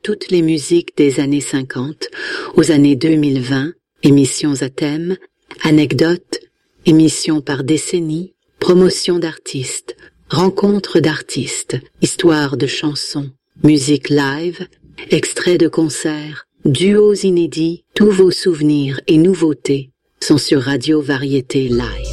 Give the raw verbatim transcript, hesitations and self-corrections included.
toutes les musiques des années cinquante aux années deux mille vingt, émissions à thème, anecdotes, émissions par décennie, promotion d'artistes, rencontres d'artistes, histoires de chansons, musique live, extraits de concerts, duos inédits, tous vos souvenirs et nouveautés sont sur Radio Variété Live.